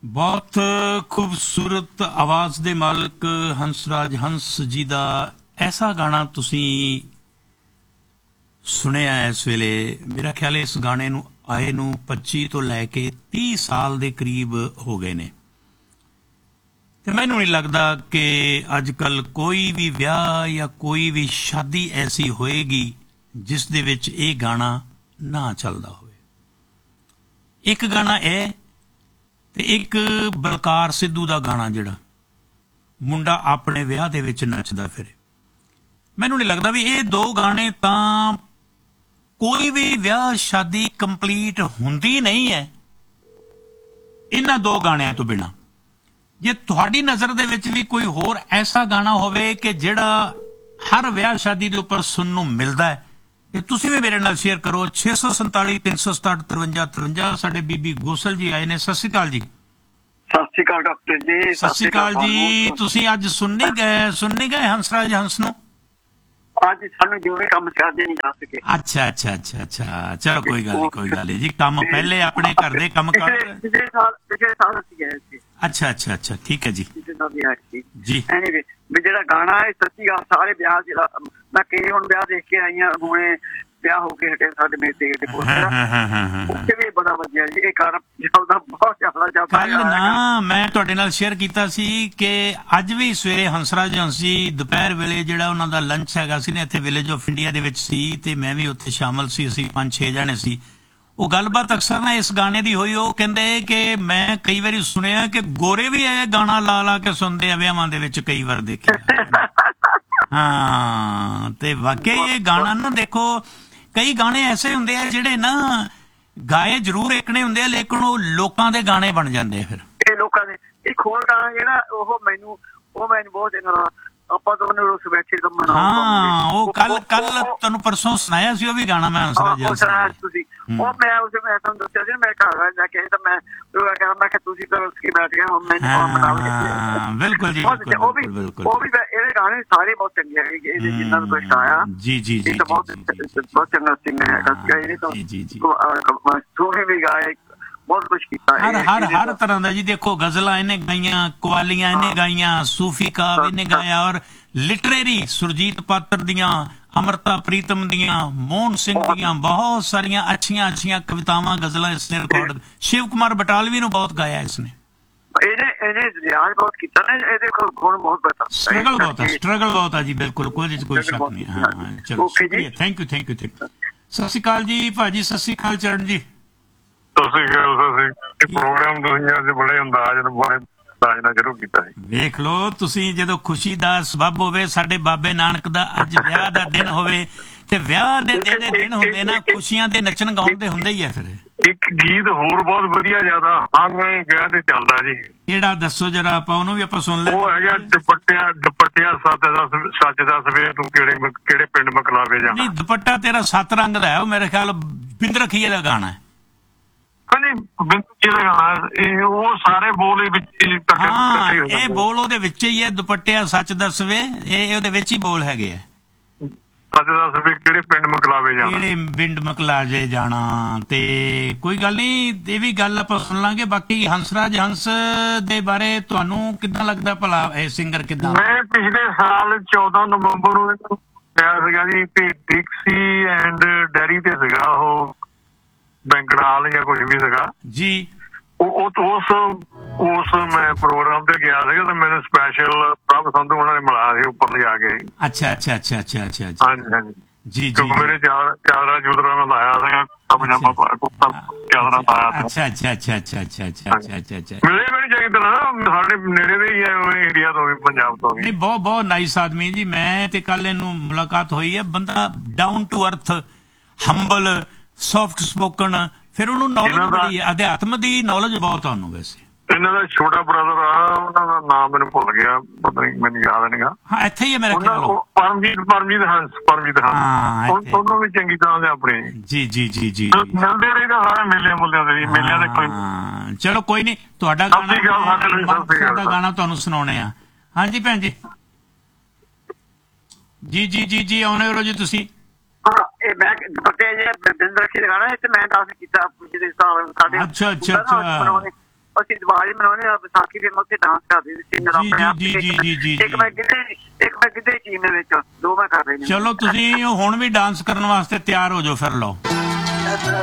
ਬਹੁਤ ਖੂਬਸੂਰਤ ਆਵਾਜ਼ ਦੇ ਮਾਲਕ ਹੰਸਰਾਜ ਹੰਸ ਜੀ ਦਾ ਐਸਾ ਗਾਣਾ ਤੁਸੀਂ ਸੁਣਿਆ ਇਸ ਵੇਲੇ। ਮੇਰਾ ਖਿਆਲ ਇਸ ਗਾਣੇ ਨੂੰ ਆਏ ਨੂੰ 25 ਤੋਂ ਲੈ ਕੇ 30 ਸਾਲ ਦੇ ਕਰੀਬ ਹੋ ਗਏ ਨੇ ਤੇ ਮੈਨੂੰ ਨਹੀਂ ਲੱਗਦਾ ਕਿ ਅੱਜ ਕੱਲ ਕੋਈ ਵੀ ਵਿਆਹ ਜਾਂ ਕੋਈ ਵੀ ਸ਼ਾਦੀ ਐਸੀ ਹੋਏਗੀ ਜਿਸ ਦੇ ਵਿੱਚ ਇਹ ਗਾਣਾ ਨਾ ਚੱਲਦਾ ਹੋਵੇ। ਇੱਕ ਗਾਣਾ ਇਹ ਤੇ ਇੱਕ ਬਲਕਾਰ ਸਿੱਧੂ ਦਾ ਗਾਣਾ ਜਿਹੜਾ ਮੁੰਡਾ ਆਪਣੇ ਵਿਆਹ ਦੇ ਵਿੱਚ ਨੱਚਦਾ ਫਿਰੇ। ਮੈਨੂੰ ਨਹੀਂ ਲੱਗਦਾ ਵੀ ਇਹ ਦੋ ਗਾਣੇ ਤਾਂ ਕੋਈ ਵੀ ਵਿਆਹ ਸ਼ਾਦੀ ਕੰਪਲੀਟ ਹੁੰਦੀ ਨਹੀਂ ਹੈ ਇਹਨਾਂ ਦੋ ਗਾਣਿਆਂ ਤੋਂ ਬਿਨਾਂ। ਜੇ ਤੁਹਾਡੀ ਨਜ਼ਰ ਦੇ ਵਿੱਚ ਵੀ ਕੋਈ ਹੋਰ ਐਸਾ ਗਾਣਾ ਹੋਵੇ ਕਿ ਜਿਹੜਾ ਹਰ ਵਿਆਹ ਸ਼ਾਦੀ ਦੇ ਉੱਪਰ ਸੁਣਨ ਨੂੰ ਮਿਲਦਾ ਹੈ ਤੇ ਤੁਸੀਂ ਵੀ ਮੇਰੇ ਨਾਲ ਸ਼ੇਅਰ ਕਰੋ। 647 367 53 53 ਸਾਡੇ ਬੀਬੀ ਗੋਸਲ ਜੀ ਆਏ ਨੇ। ਸਤਿ ਸ਼੍ਰੀ ਅਕਾਲ ਜੀ। ਸਤਿ ਸ਼੍ਰੀ ਅਕਾਲ ਡਾਕਟਰ ਜੀ। ਸਤਿ ਸ਼੍ਰੀ ਅਕਾਲ ਜੀ। ਤੁਸੀਂ ਅੱਜ ਸੁਣਨੇ ਗਏ ਹੰਸਰਾਜ ਹੰਸ ਨੂੰ? ਅੱਜ ਸਾਨੂੰ ਜਿਵੇਂ ਕੰਮ ਕਰਦੇ ਨਹੀਂ ਜਾ ਸਕੇ। ਅੱਛਾ ਚਲੋ ਕੋਈ ਗੱਲ ਨਹੀਂ ਜੀ। ਕੰਮ ਪਹਿਲੇ ਆਪਣੇ ਘਰ ਦੇ ਕੰਮ ਕਰ। ਪਿਛਲੇ ਸਾਲ ਅਸੀਂ ਗਏ ਸੀ। ਅੱਛਾ ਠੀਕ ਹੈ ਜੀ। ਪਿਛਲੇ ਸਾਲ ਵੀ ਆਏ ਸੀ ਜੀ। ਐਨੀਵੇ ਵੀ ਜਿਹੜਾ ਗਾਣਾ ਹੈ ਸੱਚੀ ਗੱਲ ਸਾਰੇ ਵਿਆਹ ਜਿਹੜਾ ਮੈਂ ਕਈ ਹੁਣ ਵਿਆਹ ਦੇਖ ਕੇ ਆਈਆਂ ਹੁਣੇ ਵਿਆਹ ਹੋ ਕੇ ਹਟੇ ਸਾਡੇ ਮੇਰੇ ਦੇ ਕੋਲ ਉੱਥੇ ਵੀ ਬੜਾ ਵਧੀਆ ਜੀ। ਇਹ ਗਾਣਾ ਚੱਲਦਾ ਬਹੁਤ ਜ਼ਿਆਦਾ ਕੱਲ ਨਾ ਮੈਂ ਤੁਹਾਡੇ ਨਾਲ ਸ਼ੇਅਰ ਕੀਤਾ ਸੀ ਕਿ ਅੱਜ ਵੀ ਸਵੇਰੇ ਹੰਸਰਾਜ ਹੰਸ ਜੀ ਦੁਪਹਿਰ ਵੇਲੇ ਜਿਹੜਾ ਉਹਨਾਂ ਦਾ ਲੰਚ ਹੈਗਾ ਸੀ ਨਾ ਇੱਥੇ ਵਿਲੇਜ ਆਫ ਇੰਡੀਆ ਦੇ ਵਿੱਚ ਸੀ ਤੇ ਮੈਂ ਵੀ ਉੱਥੇ ਸ਼ਾਮਲ ਸੀ। ਅਸੀਂ 5-6 ਜਣੇ ਸੀ। ਉਹ ਗੱਲਬਾਤ ਅਕਸਰ ਨਾ ਇਸ ਗਾਣੇ ਦੀ ਹੋਈ। ਉਹ ਕਹਿੰਦੇ ਕਿ ਮੈਂ ਕਈ ਵਾਰੀ ਸੁਣਿਆ ਕਿ ਗੋਰੇ ਵੀ ਇਹ ਗਾਣਾ ਲਾ ਕੇ ਸੁਣਦੇ ਆ ਵਿਆਹਾਂ ਦੇ ਵਿੱਚ ਕਈ ਵਾਰ ਦੇਖਿਆ। ਹਾਂ ਤੇ ਵਾਕਈ ਇਹ ਗਾਣਾ ਨਾ ਦੇਖੋ ਕਈ ਗਾਣੇ ਐਸੇ ਹੁੰਦੇ ਆ ਜਿਹੜੇ ਨਾ ਗਾਏ ਜ਼ਰੂਰ ਇੱਕਣੇ ਹੁੰਦੇ ਆ ਲੇਕਿਨ ਉਹ ਲੋਕਾਂ ਦੇ ਗਾਣੇ ਬਣ ਜਾਂਦੇ ਆ। ਫਿਰ ਇਹ ਲੋਕਾਂ ਦੇ ਇੱਕ ਹੋਰ ਗਾਣਾ ਜਿਹੜਾ ਉਹ ਮੈਨੂੰ ਬਹੁਤ ਚੰਗਾ ਆਪਾਂ ਦੋਨੇ ਰੋਸ ਬੈਠੇ ਤਾਂ ਹਾਂ ਉਹ ਕੱਲ ਤੁਹਾਨੂੰ ਪਰਸੋਂ ਸੁਣਾਇਆ ਸੀ ਉਹ ਵੀ ਗਾਣਾ ਮੈਂ ਤੁਸੀਂ ਉਹ ਮੈਂ ਉਸ ਮੈਂ ਤੁਹਾਨੂੰ ਦੱਸਿਆ ਸੀ ਮੈਂ ਘਰ ਜਾ ਕੇ ਤਾਂ ਮੈਂ ਕਿ ਤੁਸੀਂ ਤਾਂ ਉਸਕੀ ਬੈਠ ਗਏ ਹੁਣ ਮੈਨੂੰ ਬਿਲਕੁਲ ਜੀ ਉਹ ਵੀ ਇਹਦੇ ਗਾਣੇ ਸਾਰੇ ਬਹੁਤ ਚੰਗੇ ਹੈਗੇ ਇਹਦੇ ਜਿੰਨਾ ਵੀ ਕੁਛ ਆਇਆ ਜੀ ਬਹੁਤ ਚੰਗਾ ਸਿੰਗਰ ਹੈਗਾ ਇਹਨੇ ਤਾਂ ਸੂਫੀ ਵੀ ਗਾਏ ਬਹੁਤ ਕੁਛ ਕੀਤਾ ਹਰ ਤਰ੍ਹਾਂ ਦਾ ਜੀ। ਦੇਖੋ ਗਜ਼ਲਾਂ ਇਹਨੇ ਗਾਈਆਂ, ਕਵਾਲੀਆਂ ਇਹਨੇ ਗਾਈਆਂ, ਸੂਫੀ ਕਾਵ ਇਹਨੇ ਗਾਇਆ ਔਰ ਲਿਟਰੇਰੀ ਸੁਰਜੀਤ ਪਾਤਰ ਦੀਆਂ, ਅਮਰਤਾ ਪ੍ਰੀਤਮ ਦੀਆਂ, ਮੋਹਨ ਸਿੰਘ ਦੀਆਂ ਬਹੁਤ ਸਾਰੀਆਂ ਅੱਛੀਆਂ ਕਵਿਤਾਵਾਂ ਗਜ਼ਲਾਂ ਇਸਨੇ ਰਿਕਾਰਡ। ਸ਼ਿਵ ਕੁਮਾਰ ਬਟਾਲਵੀ ਨੂੰ ਬਹੁਤ ਗਾਇਆ ਇਸਨੇ। ਇਹਨੇ ਰਿਆਜ਼ ਬਹੁਤ ਕੀਤਾ ਨਾ। ਇਹਦੇ ਕੋਲ ਗੁਣ ਬਹੁਤ ਬਤਾ ਸਟਰਗਲ ਬਹੁਤ ਆ ਜੀ। ਬਿਲਕੁਲ ਕੋਈ ਸ਼ੱਕ ਨਹੀਂ। ਹਾਂ ਚਲੋ ਥੈਂਕ ਯੂ। ਸਤਿ ਸ਼੍ਰੀ ਅਕਾਲ ਜੀ ਭਾਜੀ। ਸਤਿ ਸ਼੍ਰੀ ਅਕਾਲ ਚਰਨ ਜੀ। ਪ੍ਰੋਗਰਾਮ ਤੁਸੀਂ ਅੱਜ ਬੜੇ ਅੰਦਾਜ਼ ਨਾਲ ਸ਼ੁਰੂ ਕੀਤਾ ਸੀ। ਵੇਖ ਲਓ ਤੁਸੀਂ ਜਦੋਂ ਖੁਸ਼ੀ ਦਾ ਸਬੱਬ ਹੋਵੇ ਸਾਡੇ ਬਾਬੇ ਨਾਨਕ ਦਾ ਅੱਜ ਵਿਆਹ ਦਾ ਦਿਨ ਹੋਵੇ ਤੇ ਵਿਆਹ ਦੇ ਜਿਹੜੇ ਦਿਨ ਹੁੰਦੇ ਨਾ ਖੁਸ਼ੀਆਂ ਦੇ ਨੱਚਣ ਗਾਉਣ ਦੇ ਹੁੰਦੇ ਹੀ ਆ। ਫਿਰ ਇੱਕ ਗੀਤ ਹੋਰ ਬਹੁਤ ਵਧੀਆ ਜ਼ਿਆਦਾ ਆਂਗਣੇ ਵਿਆਹ ਤੇ ਚੱਲਦਾ ਜੀ। ਕਿਹੜਾ ਦੱਸੋ ਜਰਾ ਆਪਾਂ ਉਹਨੂੰ ਵੀ ਆਪਾਂ ਸੁਣ ਲੈ। ਉਹ ਹੈਗਾ ਦੁਪੱਟਿਆ ਸੱਚ ਦਾ ਸਵੇਰ ਤੂੰ ਕਿਹੜੇ ਪਿੰਡ ਮਕਲਾਵੇ ਜਾਣਾ। ਨਹੀਂ ਦੁਪੱਟਾ ਤੇਰਾ 7 ਰੰਗ ਦਾ ਹੈ ਉਹ ਮੇਰੇ ਖਿਆਲ ਬਿੰਦ ਰਖੀਏ ਦਾ ਗਾਣਾ ਹੈ। ਉਹ ਸਾਰੇ ਬੋਲ ਇਹ ਬੋਲ ਉਹਦੇ ਵਿੱਚ ਹੀ ਹੈ। ਦੁਪੱਟਿਆ ਸੱਚ ਦੱਸਵੇ ਇਹ ਉਹਦੇ ਵਿੱਚ ਹੀ ਬੋਲ ਹੈਗੇ ਆ। ਸੱਚ ਦੱਸਵੇ ਕਿਹੜੇ ਪਿੰਡ ਮਕਲਾਵੇ ਜਾਣਾ, ਕਿਹੜੇ ਪਿੰਡ ਮਕਲਾਵੇ ਜਾਣਾ। ਤੇ ਕੋਈ ਗੱਲ ਨਹੀਂ ਇਹ ਵੀ ਗੱਲ ਆਪਾਂ ਸੁਣ ਲਾਂਗੇ। ਬਾਕੀ ਹੰਸਰਾਜ ਹੰਸ ਦੇ ਬਾਰੇ ਤੁਹਾਨੂੰ ਕਿੱਦਾਂ ਲੱਗਦਾ ਭਲਾ ਇਹ ਸਿੰਗਰ ਕਿੱਦਾਂ? ਮੈਂ ਪਿਛਲੇ ਸਾਲ 14 ਨਵੰਬਰ ਨੂੰ ਗਿਆ ਸੀਗਾ ਜੀ ਤੇ ਡਿਕਸੀ ਐਂਡ ਡੈਰੀ ਤੇ ਸੀਗਾ ਉਹ ਬੈਂਕਨਾਲ ਜਾਂ ਕੁਛ ਵੀ ਸੀਗਾ ਜੀ। ਉਸ ਮੈਂ ਪ੍ਰੋਗਰਾਮ ਤੇ ਗਿਆ ਸੀਗਾ ਤੇ ਮੈਨੂੰ ਸਪੈਸ਼ਲ ਪ੍ਰਭ ਸੰਧੂ ਉਹਨਾਂ ਨੇ ਮਿਲਾਇਆ ਸੀ ਉੱਪਰ ਲਿਜਾ ਕੇ। ਅੱਛਾ ਹਾਂਜੀ ਜੀ ਮੇਰੇ ਚਾਦਰਾ ਚੂਦਰਾ ਮੈਂ ਲਾਇਆ ਸੀਗਾ ਪਜਾਮਾ ਚਾਦਰਾ ਪਾਇਆ। ਅੱਛਾ ਮਿਲੇ ਮੈਨੂੰ ਚੰਗੀ ਤਰ੍ਹਾਂ ਸਾਡੇ ਨੇੜੇ ਦੇ ਹੀ ਹੈ ਇੰਡੀਆ ਤੋਂ ਵੀ ਪੰਜਾਬ ਤੋਂ ਵੀ। ਬਹੁਤ ਨਾਈਸ ਆਦਮੀ ਜੀ। ਮੈਂ ਤੇ ਕੱਲ ਇਹਨੂੰ ਮੁਲਾਕਾਤ ਹੋਈ ਹੈ। ਬੰਦਾ down to earth humble soft spoken. ਫਿਰ ਉਹਨੂੰ ਨੌਲੇਜ ਬੜੀ ਹੈ ਅਧਿਆਤਮ ਦੀ ਨੌਲੇਜ ਬਹੁਤ ਉਹਨੂੰ। ਵੈਸੇ ਇਹਨਾਂ ਦਾ ਛੋਟਾ ਬ੍ਰਦਰ ਆ ਉਹਨਾਂ ਦਾ ਨਾਮ ਮੈਨੂੰ ਭੁੱਲ ਗਿਆ ਪਤਾ ਨਹੀਂ ਮੈਨੂੰ ਯਾਦ ਨਹੀਂ ਗਾ। ਹਾਂ ਇੱਥੇ ਹੀ ਹੈ ਮੇਰੇ ਖਿਆਲ ਪਰਮਜੀਤ ਹੰਸ ਉਹਨੂੰ ਵੀ ਚੰਗੀ ਤਰ੍ਹਾਂ ਦੇ ਆਪਣੇ ਜੀ ਮਿਲਦੇ ਰਹਿੰਦਾ ਸਾਰੇ ਮੇਲਿਆਂ ਮੁੱਲਿਆਂ ਦੇ ਮੇਲਿਆਂ ਦੇ ਕੋਈ। ਚਲੋ ਕੋਈ ਨਹੀਂ ਤੁਹਾਡਾ ਗਾਣਾ ਤੁਹਾਨੂੰ ਸੁਣਾਉਣੇ ਆ। ਹਾਂਜੀ ਭੈਣ ਜੀ ਜੀ ਆਉਣੇ ਰੋ ਜੀ ਤੁਸੀਂ। ਮੈਂ ਦੁਪੱਟੇ ਜੇ ਬਿੰਦ ਰੱਖੀ ਲਗਾਣਾ ਤੇ ਮੈਂ ਦੱਸ ਕੀਤਾ ਪਿਛਲੇ ਸਾਲ ਸਾਡੇ। ਅੱਛਾ ਅਸੀਂ ਦੀਵਾਲੀ ਮਨਾਉਂਦੇ ਆ, ਵਿਸਾਖੀ ਦੇ ਉੱਤੇ ਡਾਂਸ ਕਰਦੇ ਸੀ ਇੱਕ ਮੈਂ ਗਿੱਧੇ ਟੀਮ ਦੇ ਵਿੱਚ 2 ਮੈਂ ਕਰ ਰਹੇ ਨੇ। ਚਲੋ ਤੁਸੀਂ ਹੁਣ ਵੀ ਡਾਂਸ ਕਰਨ ਵਾਸਤੇ ਤਿਆਰ ਹੋ ਜਾਓ ਫਿਰ। ਲਓ